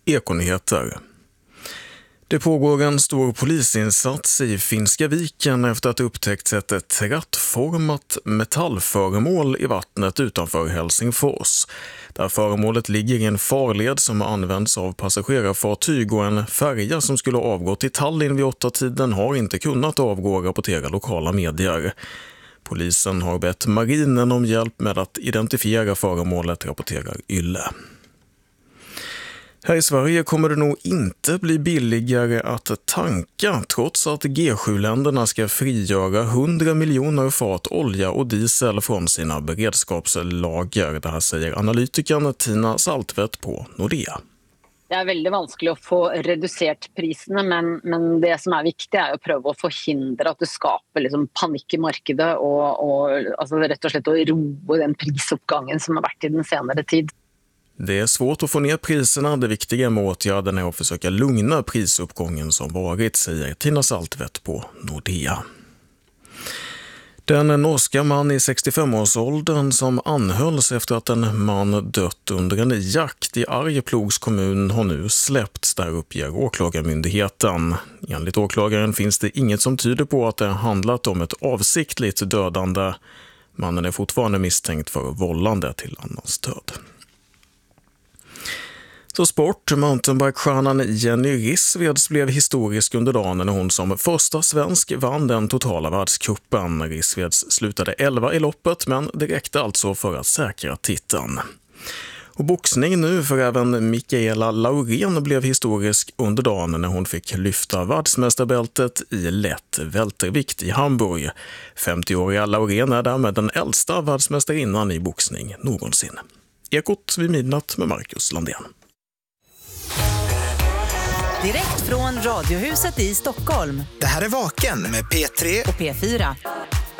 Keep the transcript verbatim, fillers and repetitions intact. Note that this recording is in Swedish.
Ekonyheter. Det pågår en stor polisinsats i Finska viken efter att det upptäckts ett trattformat metallföremål i vattnet utanför Helsingfors. Där föremålet ligger i en farled som används av passagerarfartyg och en färja som skulle avgå till Tallinn vid åtta tiden har inte kunnat avgå, rapporterar lokala medier. Polisen har bett marinen om hjälp med att identifiera föremålet, rapporterar Yle. Här i Sverige kommer det nog inte bli billigare att tanka trots att G sju-länderna ska frigöra hundra miljoner fat olja och diesel från sina beredskapslager. Det här säger analytikern Tina Saltvedt på Nordea. Det är väldigt vanskligt att få reducerat priserna, men, men det som är viktigt är att pröva att förhindra att det skapar liksom panik i marknaden och, och alltså rätt och slett att roa den prisuppgången som har varit i den senare tid. Det är svårt att få ner priserna. Det viktiga med åtgärden är att försöka lugna prisuppgången som varit, säger Tina Saltvedt på Nordea. Den norska man i sextiofem-årsåldern som anhölls efter att en man dött under en jakt i Arjeplogs kommun har nu släppts, där uppger åklagarmyndigheten. Enligt åklagaren finns det inget som tyder på att det handlat om ett avsiktligt dödande. Mannen är fortfarande misstänkt för vållande till annans död. Så sport. Mountainbike-stjärnan Jenny Rissveds blev historisk under dagen när hon som första svensk vann den totala världscupen. Rissveds slutade elva i loppet, men det räckte alltså för att säkra titeln. Och boxning nu, för även Mikaela Laurén blev historisk under dagen när hon fick lyfta världsmästarbältet i lätt vältervikt i Hamburg. femtioåriga Laurén är därmed den äldsta världsmästarinnan i boxning någonsin. Ekot vid midnatt med Marcus Landén. Direkt från Radiohuset i Stockholm. Det här är Vaken med P tre och P fyra.